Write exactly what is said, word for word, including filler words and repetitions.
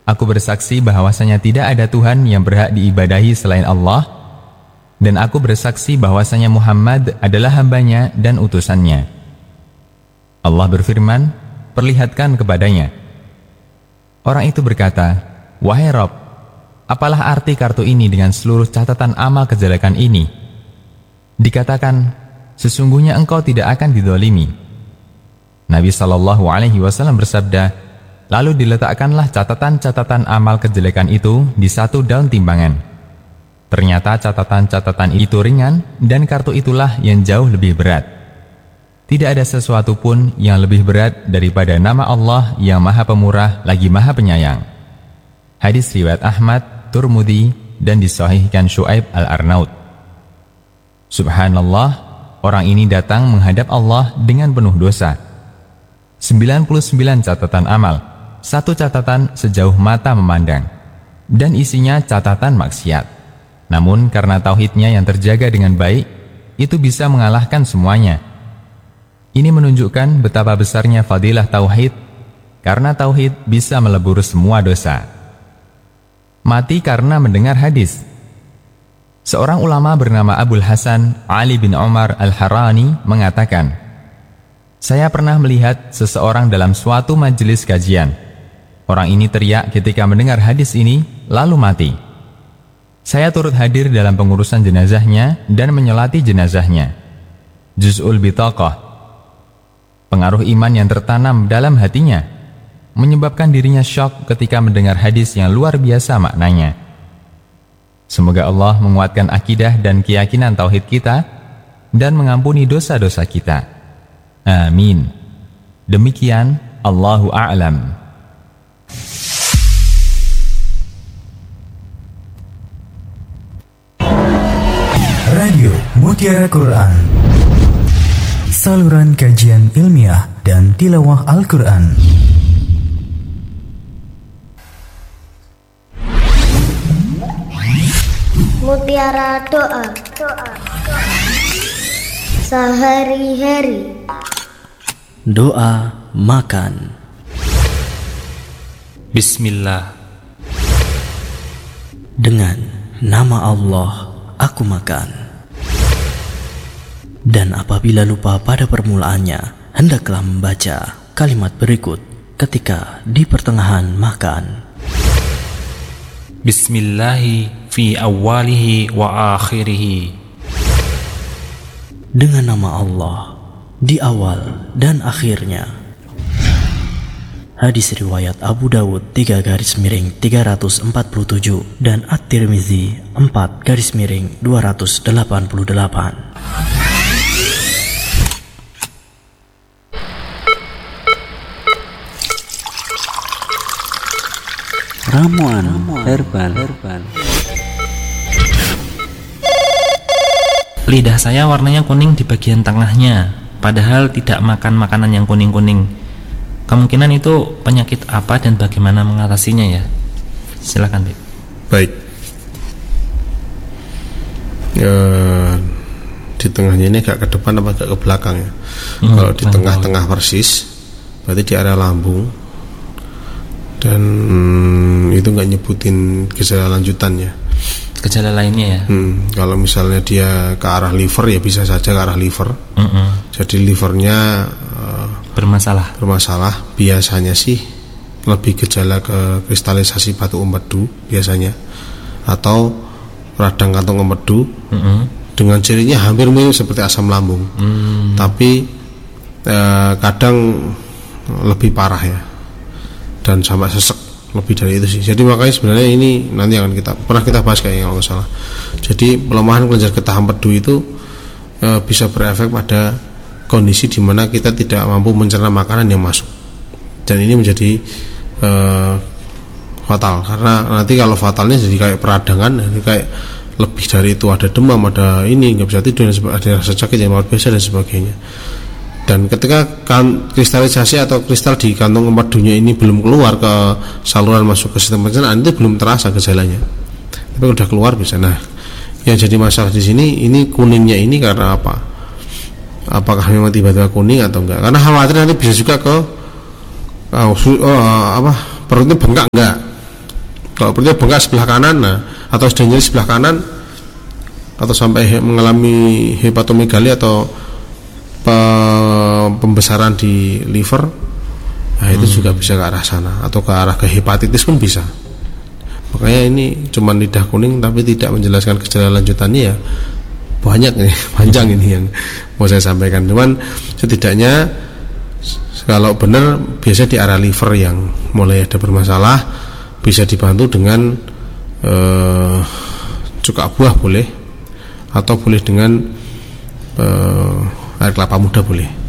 Aku bersaksi bahwasanya tidak ada Tuhan yang berhak diibadahi selain Allah, dan aku bersaksi bahwasanya Muhammad adalah hambanya dan utusannya. Allah berfirman, perlihatkan kepadanya. Orang itu berkata, wahai Rabb, apalah arti kartu ini dengan seluruh catatan amal kejelekan ini? Dikatakan, sesungguhnya engkau tidak akan didolimi. Nabi shallallahu alaihi wasallam bersabda, lalu diletakkanlah catatan-catatan amal kejelekan itu di satu daun timbangan. Ternyata catatan-catatan itu ringan dan kartu itulah yang jauh lebih berat. Tidak ada sesuatu pun yang lebih berat daripada nama Allah yang Maha Pemurah lagi Maha Penyayang. Hadis riwayat Ahmad, Turmudi, dan disahihkan Syuaib Al-Arnaud. Subhanallah, orang ini datang menghadap Allah dengan penuh dosa. sembilan puluh sembilan catatan amal, satu catatan sejauh mata memandang, dan isinya catatan maksiat. Namun karena tauhidnya yang terjaga dengan baik, itu bisa mengalahkan semuanya. Ini menunjukkan betapa besarnya fadilah tauhid, karena tauhid bisa melebur semua dosa. Mati karena mendengar hadis. Seorang ulama bernama Abul Hasan Ali bin Umar Al-Harani mengatakan, saya pernah melihat seseorang dalam suatu majelis kajian. Orang ini teriak ketika mendengar hadis ini, lalu mati. Saya turut hadir dalam pengurusan jenazahnya dan menyolati jenazahnya. Juz'ul Bitaqah, pengaruh iman yang tertanam dalam hatinya, menyebabkan dirinya syok ketika mendengar hadis yang luar biasa maknanya. Semoga Allah menguatkan akidah dan keyakinan tauhid kita dan mengampuni dosa-dosa kita. Amin. Demikian, Allahu a'lam. Radio Mutiara Quran, saluran kajian ilmiah dan tilawah Al-Quran. Mutiara doa, doa. Sehari-hari. Doa makan. Bismillah. Dengan nama Allah aku makan. Dan apabila lupa pada permulaannya, hendaklah membaca kalimat berikut ketika di pertengahan makan. Bismillahi fi awalihi wa akhirihi. Dengan nama Allah di awal dan akhirnya. Hadis riwayat Abu Dawud tiga garis miring tiga ratus empat puluh tujuh dan At-Tirmizi empat garis miring dua ratus delapan puluh delapan. Ramuan herbal. herbal. Lidah saya warnanya kuning di bagian tengahnya, padahal tidak makan makanan yang kuning-kuning. Kemungkinan itu penyakit apa dan bagaimana mengatasinya ya? Silakan, Bib. Baik. Ya, di tengahnya ini agak ke depan apa agak ke belakang ya? Hmm, Kalau di tengah-tengah persis, berarti di area lambung. Dan hmm, itu nggak nyebutin gejala lanjutannya. Gejala lainnya ya? Hmm, kalau misalnya dia ke arah liver ya bisa saja ke arah liver. Mm-mm. Jadi livernya uh, bermasalah. Bermasalah. Biasanya sih lebih gejala ke kristalisasi batu empedu biasanya, atau radang kantong empedu. Mm-hmm. Dengan cirinya hampir mirip seperti asam lambung. Mm. Tapi uh, kadang lebih parah ya, dan sampai sesek. Lebih dari itu sih. Jadi makanya sebenarnya ini nanti akan kita pernah kita bahas kayaknya kalau nggak salah. Jadi pelemahan kelenjar getah empedu itu e, bisa berefek pada kondisi di mana kita tidak mampu mencerna makanan yang masuk. Dan ini menjadi e, fatal, karena nanti kalau fatalnya jadi kayak peradangan, jadi kayak lebih dari itu, ada demam, ada ini nggak bisa tidur, ada rasa sakit yang luar biasa dan sebagainya. Dan ketika kan, kristalisasi atau kristal di kantong empedunya ini belum keluar ke saluran masuk ke sistem pencernaan, itu belum terasa gejalanya. Tapi udah keluar bisa. Nah, yang jadi masalah di sini ini kuningnya ini karena apa? Apakah memang tiba-tiba kuning atau enggak? Karena khawatir nanti bisa juga ke uh, uh, apa perutnya bengkak enggak? Kalau perutnya bengkak sebelah kanan, nah, atau sudah nyeri sebelah kanan, atau sampai he- mengalami hepatomegali atau pe- pembesaran di liver, nah itu hmm. juga bisa ke arah sana, atau ke arah ke hepatitis pun bisa. Makanya ini cuma lidah kuning tapi tidak menjelaskan gejala lanjutannya, ya banyak nih, panjang ini yang mau saya sampaikan. Cuman setidaknya kalau benar biasa di arah liver yang mulai ada bermasalah, bisa dibantu dengan eh, cuka buah boleh, atau boleh dengan eh, air kelapa muda boleh.